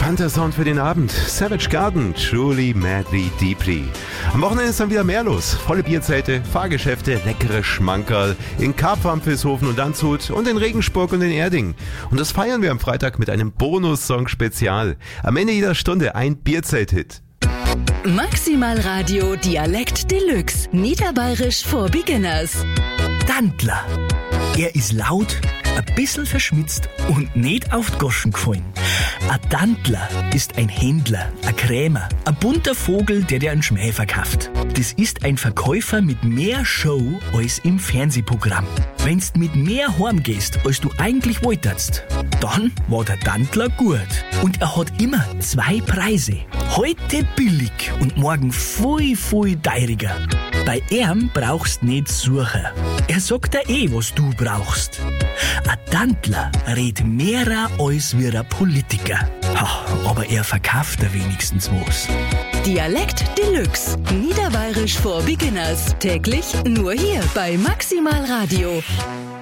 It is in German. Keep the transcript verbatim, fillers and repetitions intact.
entspannter Sound für den Abend. Savage Garden, Truly, Madly, Deeply. Am Wochenende ist dann wieder mehr los. Volle Bierzelte, Fahrgeschäfte, leckere Schmankerl in Karpfen, Vilshofen und Landshut und in Regensburg und in Erding. Und das feiern wir am Freitag mit einem Bonus-Song-Spezial. Am Ende jeder Stunde ein Bierzelt-Hit. Maximal Radio Dialekt Deluxe. Niederbayerisch for Beginners. Tandler. Er ist laut, ein bisschen verschmitzt und nicht auf die Goschen gefallen. Ein Tandler ist ein Händler, ein Krämer, ein bunter Vogel, der dir einen Schmäh verkauft. Das ist ein Verkäufer mit mehr Show als im Fernsehprogramm. Wenn's mit mehr heimgehst, als du eigentlich wolltest, dann war der Tandler gut. Und er hat immer zwei Preise. Heute billig und morgen viel, viel teuriger. Bei ihm brauchst nicht suchen. Er sagt dir eh, was du brauchst. Ein Tandler redet mehrer als wie ein Politiker. Ha, aber er verkauft da wenigstens was. Dialekt Deluxe. Niederbayerisch for Beginners. Täglich nur hier bei Maximal Radio.